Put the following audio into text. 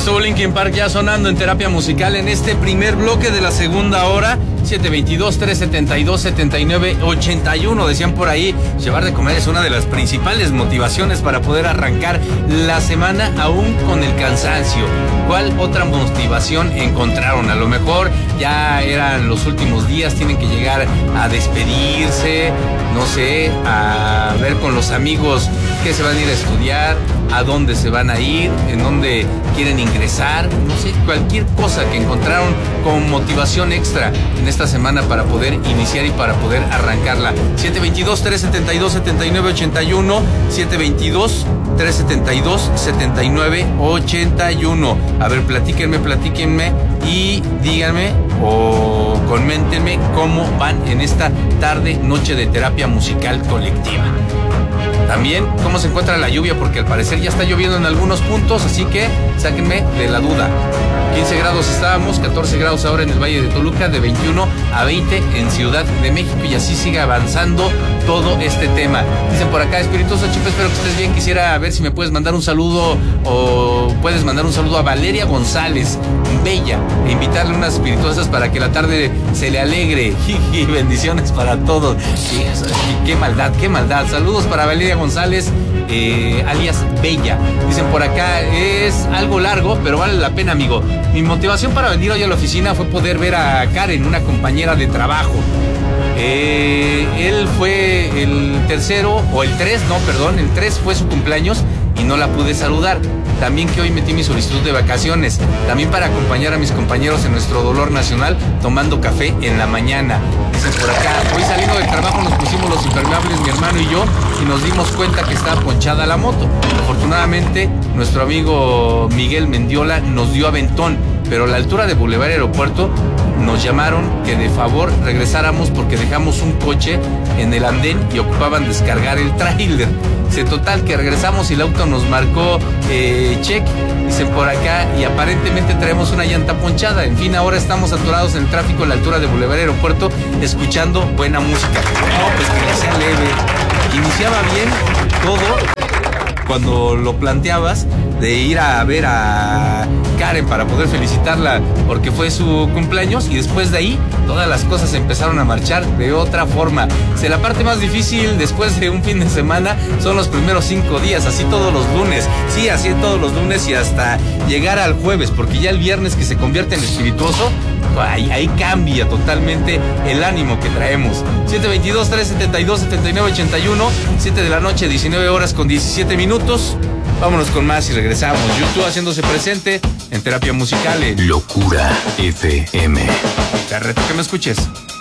estuvo Linkin Park ya sonando en Terapia Musical en este primer bloque de la segunda hora. 722-372-7981. Decían por ahí, llevar de comer es una de las principales motivaciones para poder arrancar la semana aún con el cansancio. ¿Cuál otra motivación encontraron? A lo mejor ya eran los últimos días, tienen que llegar a despedirse, no sé, a ver con los amigos qué se van a ir a estudiar, a dónde se van a ir, en dónde quieren ingresar, no sé, cualquier cosa que encontraron como motivación extra en esta semana para poder iniciar y para poder arrancarla. 722-372-7981, 722-372-7981. A ver, platíquenme y díganme o coméntenme cómo van en esta tarde, noche de terapia musical colectiva. También cómo se encuentra la lluvia, porque al parecer ya está lloviendo en algunos puntos, así que sáquenme de la duda. 15 grados estábamos, 14 grados ahora en el Valle de Toluca, de 21 a 20 en Ciudad de México, y así sigue avanzando todo este tema. Dicen por acá, Espirituoso Chipe, espero que estés bien. Quisiera ver si me puedes mandar un saludo o puedes mandar un saludo a Valeria González, bella, e invitarle unas espirituosas para que la tarde se le alegre. Y bendiciones para todos. Qué maldad. Saludos para Valeria González, alias Bella. Dicen por acá, es algo largo, pero vale la pena, amigo. Mi motivación para venir hoy a la oficina fue poder ver a Karen, una compañera de trabajo. Él fue el tercero, o el 3 fue su cumpleaños y no la pude saludar. También que hoy metí mi solicitud de vacaciones, también para acompañar a mis compañeros en nuestro dolor nacional tomando café en la mañana. Dicen por acá, hoy saliendo del trabajo nos pusimos los impermeables, mi hermano y yo, y nos dimos cuenta que estaba ponchada la moto. Afortunadamente, nuestro amigo Miguel Mendiola nos dio aventón, pero a la altura de Boulevard Aeropuerto nos llamaron que de favor regresáramos porque dejamos un coche en el andén y ocupaban descargar el tráiler. Total que regresamos y el auto nos marcó check, dicen por acá, y aparentemente traemos una llanta ponchada. En fin, ahora estamos atorados en el tráfico a la altura de Boulevard Aeropuerto escuchando buena música. No, pues que ya sea leve. Iniciaba bien todo cuando lo planteabas de ir a ver a Karen para poder felicitarla porque fue su cumpleaños, y después de ahí todas las cosas empezaron a marchar de otra forma. La parte más difícil después de un fin de semana son los primeros 5 días, así todos los lunes, sí, así todos los lunes y hasta llegar al jueves, porque ya el viernes que se convierte en espirituoso, ahí cambia totalmente el ánimo que traemos. 722-372-7981, 7 de la noche, 19 horas con 17 minutos. Vámonos con más y regresamos. YouTube haciéndose presente en Terapia Musical en Locura FM. Te reto que me escuches.